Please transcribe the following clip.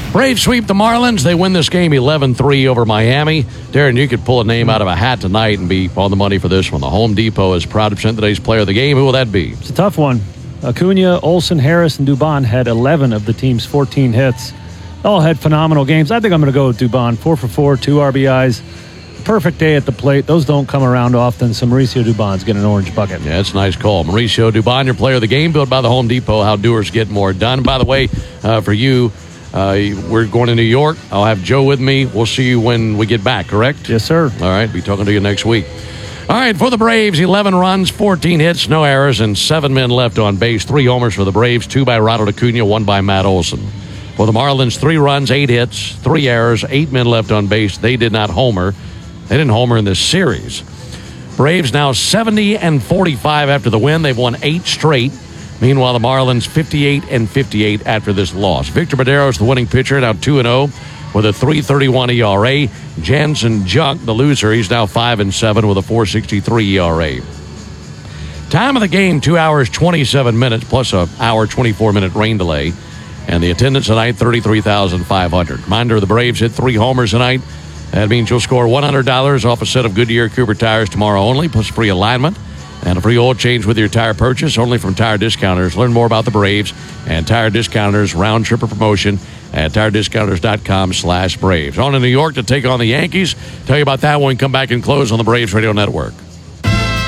Braves sweep the Marlins. They win this game 11-3 over Miami. Darren, you could pull a name out of a hat tonight and be on the money for this one. The Home Depot is proud to present today's player of the game. Who will that be? It's a tough one. Acuna, Olsen, Harris, and Dubon had 11 of the team's 14 hits. All had phenomenal games. I think I'm going to go with Dubon. 4 for 4, 2 RBIs. Perfect day at the plate. Those don't come around often, so Mauricio Dubon's getting an orange bucket. Yeah, that's a nice call. Mauricio Dubon, your player of the game, built by the Home Depot. How doers get more done. By the way, for you, we're going to New York. I'll have Joe with me. We'll see you when we get back, correct? Yes, sir. All right, be talking to you next week. All right, for the Braves, 11 runs, 14 hits, no errors, and 7 men left on base. 3 homers for the Braves, 2 by Ronald Acuna, 1 by Matt Olson. For the Marlins, 3 runs, 8 hits, 3 errors, 8 men left on base. They did not homer. They didn't homer in this series. Braves now 70-45 after the win. They've won 8 straight. Meanwhile, the Marlins 58-58 after this loss. Victor Madero's the winning pitcher, now 2-0 with a 3.31 ERA. Jansen Junk, the loser, he's now 5-7 with a 4.63 ERA. Time of the game, 2 hours, 27 minutes, plus an hour, 24-minute rain delay. And the attendance tonight, 33,500. Reminder, the Braves hit 3 homers tonight. That means you'll score $100 off a set of Goodyear Cooper tires tomorrow only, plus free alignment and a free oil change with your tire purchase, only from Tire Discounters. Learn more about the Braves and Tire Discounters round trip promotion at tirediscounters.com/Braves. On to New York to take on the Yankees. Tell you about that when we come back and close on the Braves Radio Network.